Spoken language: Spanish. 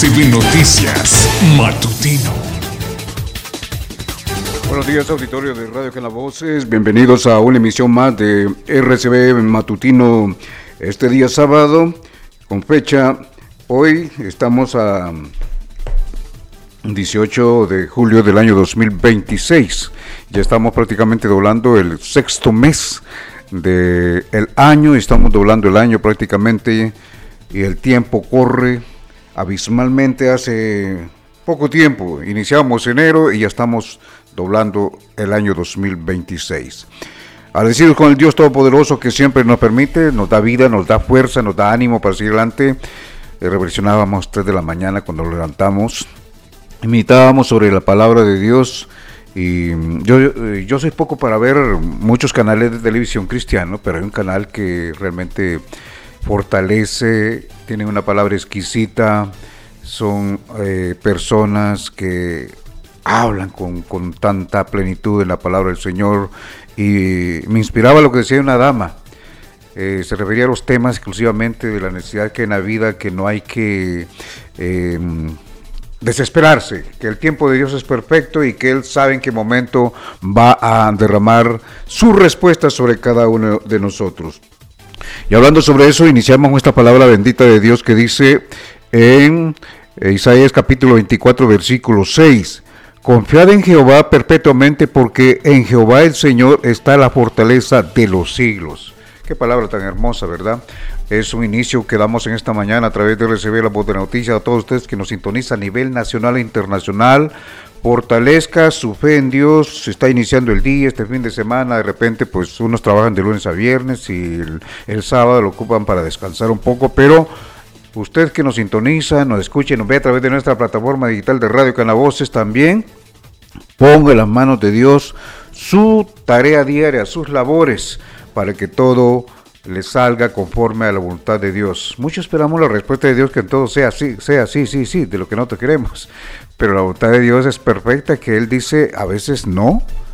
RCB Noticias Matutino. Buenos días, auditorio de Radio Que La Voces. Bienvenidos a una emisión más de RCB Matutino este día sábado, con fecha. Hoy estamos a 18 de julio del año 2026. Ya estamos prácticamente doblando el sexto mes del año. Estamos doblando el año prácticamente y el tiempo corre abismalmente. Hace poco tiempo iniciamos enero y ya estamos doblando el año 2026. Agradecidos con el Dios Todopoderoso que siempre nos permite, nos da vida, nos da fuerza, nos da ánimo para seguir adelante. Reflexionábamos 3 de la mañana cuando lo levantamos, meditábamos sobre la palabra de Dios. Y yo soy poco para ver muchos canales de televisión cristiano, pero hay un canal que realmente fortalece, tiene una palabra exquisita, son personas que hablan con tanta plenitud en la palabra del Señor, y me inspiraba lo que decía una dama. Se refería a los temas exclusivamente de la necesidad que en la vida, que no hay que desesperarse, que el tiempo de Dios es perfecto y que Él sabe en qué momento va a derramar su respuesta sobre cada uno de nosotros. Y hablando sobre eso, iniciamos esta palabra bendita de Dios que dice en Isaías capítulo 24, versículo 6: Confiad en Jehová perpetuamente, porque en Jehová el Señor está la fortaleza de los siglos. Qué palabra tan hermosa, ¿verdad? Es un inicio que damos en esta mañana a través de recibir la voz de la noticia a todos ustedes que nos sintonizan a nivel nacional e internacional. Fortalezca su fe en Dios. Se está iniciando el día, este fin de semana. De repente, pues unos trabajan de lunes a viernes y el sábado lo ocupan para descansar un poco, pero usted que nos sintoniza, nos escucha y nos ve a través de nuestra plataforma digital de Radio Que La Voces, también ponga en las manos de Dios su tarea diaria, sus labores, para que todo le salga conforme a la voluntad de Dios. Muchos esperamos la respuesta de Dios, que en todo sea así, sí, de lo que nosotros queremos. Pero la voluntad de Dios es perfecta, que Él dice a veces no,